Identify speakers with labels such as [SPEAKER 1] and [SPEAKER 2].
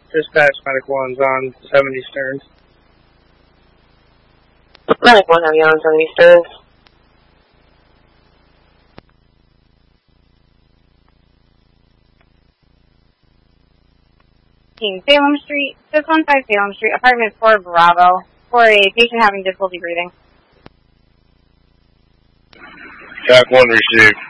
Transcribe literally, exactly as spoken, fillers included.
[SPEAKER 1] Dispatch Medic one's on seventy Stearns.
[SPEAKER 2] Medic one, have you on seventy Stearns?
[SPEAKER 3] King, Salem Street, six one five Salem Street, apartment four Bravo, for a patient having difficulty breathing.
[SPEAKER 4] Track one received.